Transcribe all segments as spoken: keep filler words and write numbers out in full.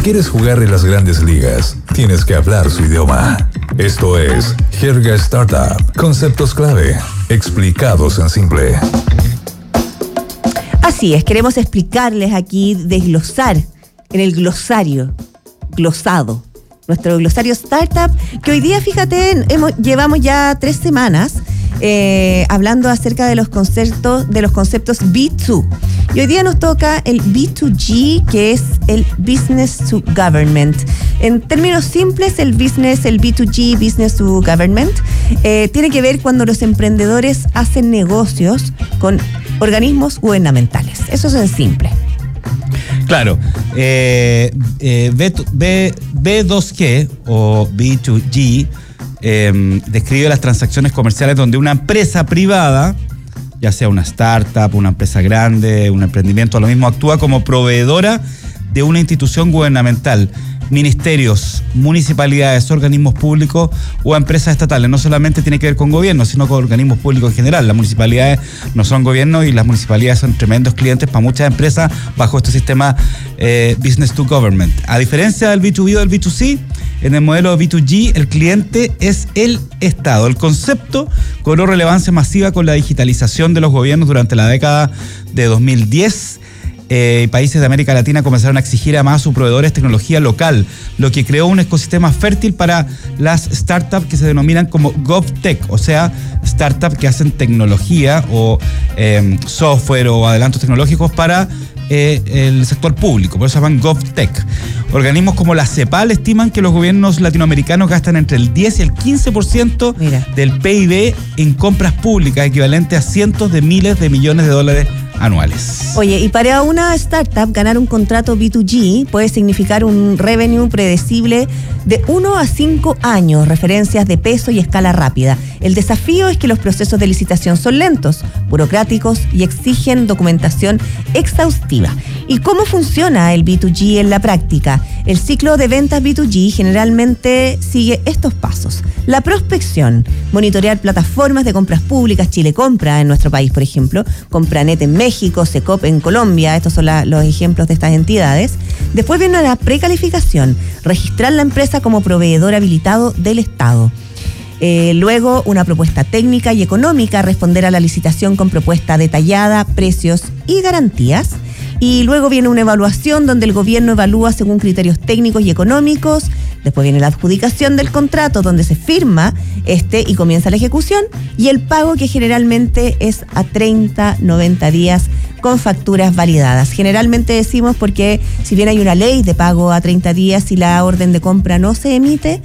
quieres jugar en las grandes ligas, tienes que hablar su idioma. Esto es Jerga Startup. Conceptos clave, explicados en simple. Así es, queremos explicarles aquí, desglosar en el glosario, glosado, nuestro glosario Startup, que hoy día, fíjate, hemos, llevamos ya tres semanas eh, hablando acerca de los conceptos, de los conceptos B dos. Y hoy día nos toca el B dos G, que es el Business to Government. En términos simples, el business, el B dos G, Business to Government, eh, tiene que ver cuando los emprendedores hacen negocios con organismos gubernamentales. Eso es en simple. Claro. Eh, eh, B, B, B dos G o B dos G eh, describe las transacciones comerciales donde una empresa privada, ya sea una startup, una empresa grande, un emprendimiento, lo mismo, actúa como proveedora de una institución gubernamental, ministerios, municipalidades, organismos públicos o empresas estatales. No solamente tiene que ver con gobiernos, sino con organismos públicos en general. Las municipalidades no son gobiernos y las municipalidades son tremendos clientes para muchas empresas bajo este sistema eh, Business to Government. A diferencia del B dos B o del B dos C, en el modelo B dos G el cliente es el Estado. El concepto cobró relevancia masiva con la digitalización de los gobiernos durante la década de dos mil diez. Eh, países de América Latina comenzaron a exigir a más sus proveedores tecnología local, lo que creó un ecosistema fértil para las startups que se denominan como GovTech, o sea, startups que hacen tecnología o eh, software o adelantos tecnológicos para eh, el sector público, por eso se llaman GovTech. Organismos como la CEPAL estiman que los gobiernos latinoamericanos gastan entre el diez y el quince por ciento Mira. del P I B en compras públicas, equivalente a cientos de miles de millones de dólares anuales. Oye, y para una startup ganar un contrato B dos G puede significar un revenue predecible de uno a cinco años, referencias de peso y escala rápida. El desafío es que los procesos de licitación son lentos, burocráticos y exigen documentación exhaustiva. ¿Y cómo funciona el B dos G en la práctica? El ciclo de ventas B dos G generalmente sigue estos pasos. La prospección, monitorear plataformas de compras públicas, Chile Compra en nuestro país, por ejemplo, Compranet en México, Secop en Colombia, estos son la, los ejemplos de estas entidades. Después viene la precalificación, registrar la empresa como proveedor habilitado del Estado. Eh, luego, una propuesta técnica y económica, responder a la licitación con propuesta detallada, precios y garantías. Y luego viene una evaluación donde el gobierno evalúa según criterios técnicos y económicos. Después viene la adjudicación del contrato donde se firma este y comienza la ejecución. Y el pago, que generalmente es a treinta, noventa días con facturas validadas. Generalmente decimos porque si bien hay una ley de pago a treinta días y la orden de compra no se emite,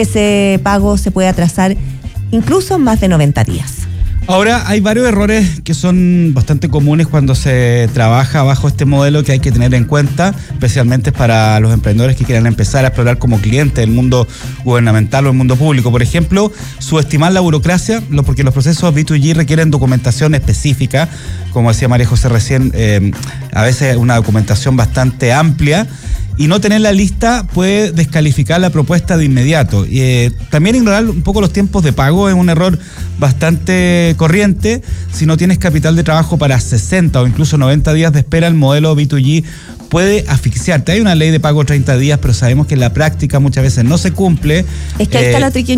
ese pago se puede atrasar incluso más de noventa días. Ahora, hay varios errores que son bastante comunes cuando se trabaja bajo este modelo que hay que tener en cuenta, especialmente para los emprendedores que quieran empezar a explorar como cliente el mundo gubernamental o el mundo público. Por ejemplo, subestimar la burocracia, porque los procesos B dos G requieren documentación específica, como decía María José recién, eh, a veces una documentación bastante amplia. Y no tener la lista puede descalificar la propuesta de inmediato. Eh, también ignorar un poco los tiempos de pago es un error bastante corriente. Si no tienes capital de trabajo para sesenta o incluso noventa días de espera, el modelo B dos G puede asfixiarte. Hay una ley de pago treinta días, pero sabemos que en la práctica muchas veces no se cumple. Es que ahí eh, está la triqui